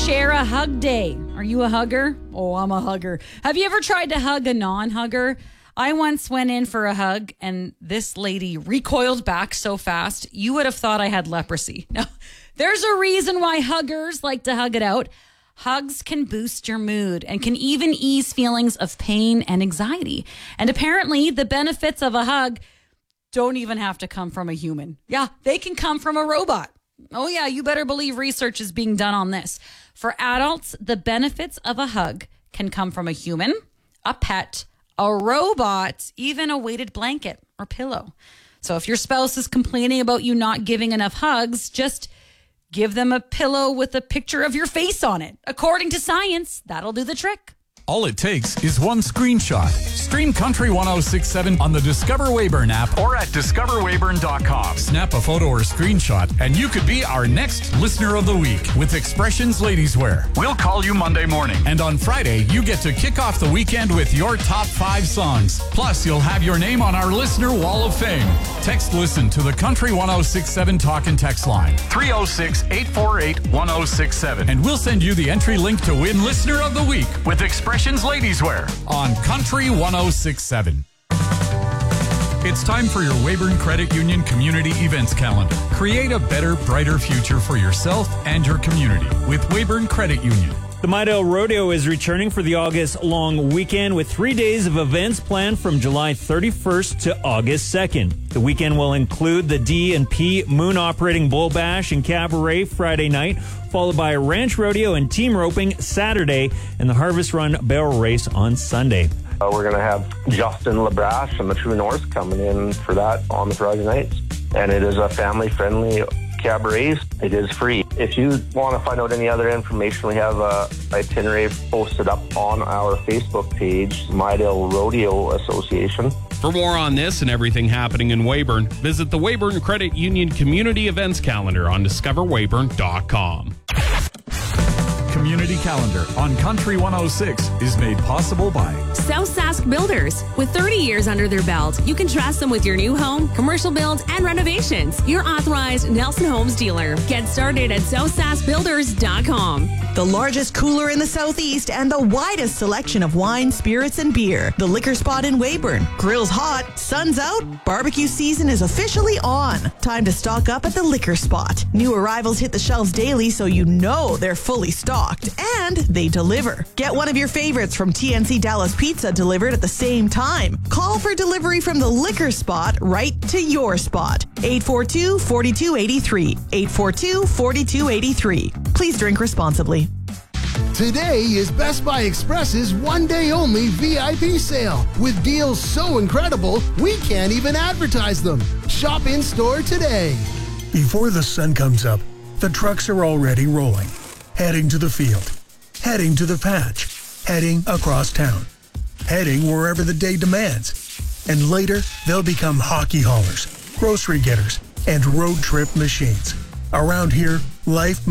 Share a Hug Day. Are you a hugger? Oh, I'm a hugger. Have you ever tried to hug a non-hugger? I once went in for a hug and this lady recoiled back so fast, you would have thought I had leprosy. Now, there's a reason why huggers like to hug it out. Hugs can boost your mood and can even ease feelings of pain and anxiety. And apparently, the benefits of a hug don't even have to come from a human. Yeah, they can come from a robot. Oh yeah, you better believe research is being done on this. For adults, the benefits of a hug can come from a human, a pet, a robot, even a weighted blanket or pillow. So if your spouse is complaining about you not giving enough hugs, just give them a pillow with a picture of your face on it. According to science, that'll do the trick. All it takes is one screenshot. Stream Country 106.7 on the Discover Weyburn app or at discoverweyburn.com. Snap a photo or screenshot, and you could be our next Listener of the Week with Expressions Ladies Wear. We'll call you Monday morning. And on Friday, you get to kick off the weekend with your top 5 songs. Plus, you'll have your name on our Listener Wall of Fame. Text Listen to the Country 106.7 talk and text line. 306-848-1067. And we'll send you the entry link to win Listener of the Week with Expressions Ladies Wear on Country 106.7. It's time for your Weyburn Credit Union Community Events Calendar. Create a better, brighter future for yourself and your community with Weyburn Credit Union. The Midale Rodeo is returning for the August long weekend with 3 days of events planned from July 31st to August 2nd. The weekend will include the D&P Moon Operating Bull Bash and Cabaret Friday night, followed by a ranch rodeo and team roping Saturday, and the Harvest Run barrel race on Sunday. We're going to have Justin LaBrache from the True North coming in for that on the Friday nights. And it is a family-friendly cabaret. It is free. If you want to find out any other information, we have a itinerary posted up on our Facebook page, Midale Rodeo Association. For more on this and everything happening in Weyburn, visit the Weyburn Credit Union Community Events Calendar on discoverweyburn.com. Community Calendar on Country 106 is made possible by South Sask Builders. With 30 years under their belt, you can trust them with your new home, commercial builds, and renovations. Your authorized Nelson Homes dealer. Get started at southsaskbuilders.com. The largest cooler in the Southeast and the widest selection of wine, spirits, and beer. The Liquor Spot in Weyburn. Grill's hot, sun's out, barbecue season is officially on. Time to stock up at the Liquor Spot. New arrivals hit the shelves daily, so you know they're fully stocked. And they deliver. Get one of your favorites from TNC Dallas Pizza delivered at the same time. Call for delivery from the Liquor Spot right to your spot. 842-4283. 842-4283. Please drink responsibly. Today is Best Buy Express's one-day only VIP sale with deals so incredible we can't even advertise them. Shop in-store today. Before the sun comes up, the trucks are already rolling. Heading to the field, heading to the patch, heading across town, heading wherever the day demands. And later, they'll become hockey haulers, grocery getters, and road trip machines. Around here, life